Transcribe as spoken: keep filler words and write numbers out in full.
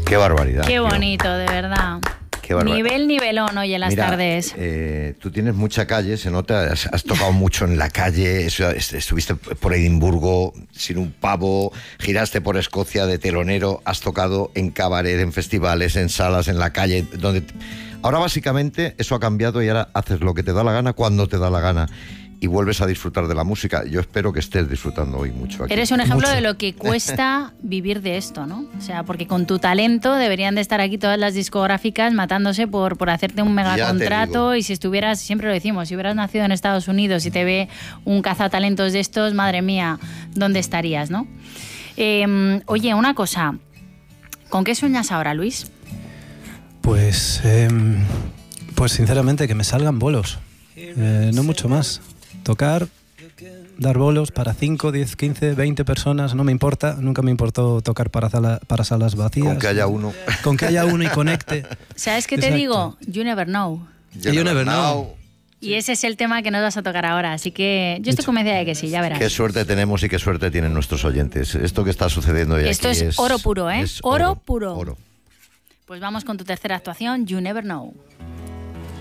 Qué barbaridad. Qué tío. bonito, de verdad. Qué barbaridad. Nivel, nivelón hoy en las Mira, tardes. Eh, tú tienes mucha calle, se nota, has, has tocado mucho en la calle, eso, estuviste por Edimburgo sin un pavo, giraste por Escocia de telonero, has tocado en cabaret, en festivales, en salas, en la calle, donde... Ahora básicamente eso ha cambiado y ahora haces lo que te da la gana cuando te da la gana y vuelves a disfrutar de la música. Yo espero que estés disfrutando hoy mucho aquí. Eres un ejemplo Mucho. de lo que cuesta vivir de esto, ¿no? O sea, porque con tu talento deberían de estar aquí todas las discográficas matándose por, por hacerte un Ya te megacontrato digo. y si estuvieras, siempre lo decimos, si hubieras nacido en Estados Unidos y te ve un cazatalentos de estos, madre mía, ¿dónde estarías, no? Eh, oye, una cosa, ¿con qué sueñas ahora, Luis? Pues, eh, pues sinceramente que me salgan bolos, eh, no mucho más. Tocar, dar bolos para cinco, diez, quince, veinte personas, no me importa, nunca me importó tocar para, sala, para salas vacías. Con que haya uno. Con que haya uno y conecte. ¿Sabes qué te Exacto. digo? You never know. You never know. Y ese es el tema que nos vas a tocar ahora, así que yo estoy convencida de que sí, ya verás. Qué suerte tenemos y qué suerte tienen nuestros oyentes. Esto que está sucediendo hoy Esto aquí es oro puro, ¿eh? es Oro puro. Oro. Pues vamos con tu tercera actuación, You Never Know.